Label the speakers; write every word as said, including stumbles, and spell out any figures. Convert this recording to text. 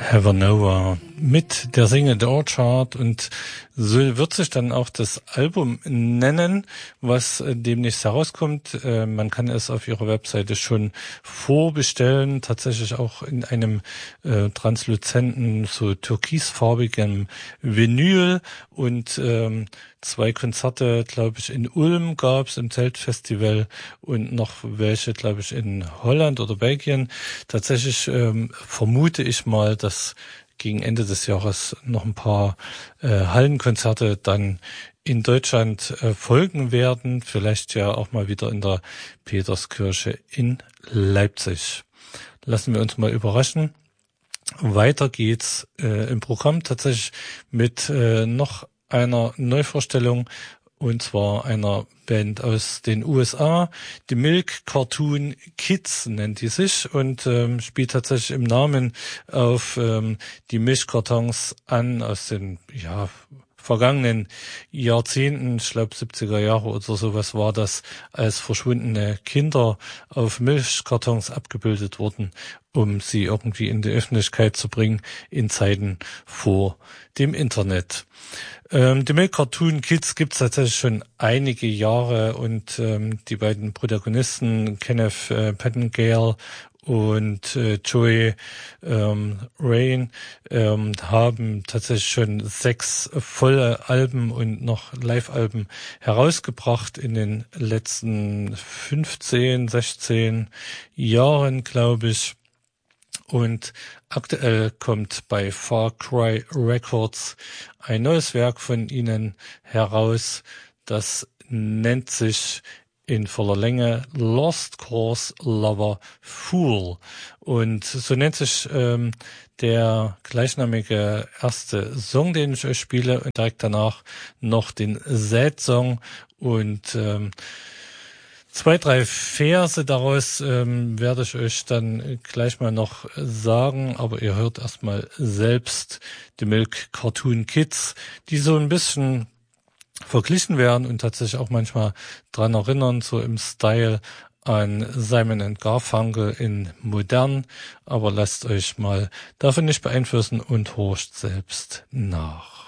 Speaker 1: Havernova mit der Single The Orchard, und so wird sich dann auch das Album nennen, was demnächst herauskommt. Äh, man kann es auf ihrer Webseite schon vorbestellen, tatsächlich auch in einem äh, transluzenten, so türkisfarbigen Vinyl, und ähm, zwei Konzerte, glaube ich, in Ulm gab's im Zeltfestival und noch welche, glaube ich, in Holland oder Belgien. Tatsächlich ähm, vermute ich mal, dass gegen Ende des Jahres noch ein paar äh, Hallenkonzerte dann in Deutschland äh, folgen werden. Vielleicht ja auch mal wieder in der Peterskirche in Leipzig. Lassen wir uns mal überraschen. Weiter geht's äh, im Programm tatsächlich mit äh, noch einer Neuvorstellung, und zwar einer Band aus den U S A. Die Milk Cartoon Kids nennt die sich und ähm, spielt tatsächlich im Namen auf ähm, die Milchkartons an aus den ja vergangenen Jahrzehnten, ich glaube siebziger Jahre oder sowas war das, als verschwundene Kinder auf Milchkartons abgebildet wurden, um sie irgendwie in die Öffentlichkeit zu bringen in Zeiten vor dem Internet. Ähm, die Milk Cartoon Kids gibt's tatsächlich schon einige Jahre, und ähm, die beiden Protagonisten, Kenneth äh, Pettingale und äh, Joey ähm, Rain, ähm, haben tatsächlich schon sechs volle Alben und noch Live-Alben herausgebracht in den letzten fünfzehn, sechzehn Jahren, glaube ich. Und aktuell kommt bei Far Cry Records ein neues Werk von ihnen heraus. Das nennt sich in voller Länge Lost Cause Lover Fool. Und so nennt sich ähm, der gleichnamige erste Song, den ich euch spiele, und direkt danach noch den Sad-Song und ähm, zwei, drei Verse daraus ähm, werde ich euch dann gleich mal noch sagen, aber ihr hört erstmal selbst die Milk Cartoon Kids, die so ein bisschen verglichen werden und tatsächlich auch manchmal dran erinnern, so im Style an Simon and Garfunkel in modern, aber lasst euch mal davon nicht beeinflussen und horcht selbst nach.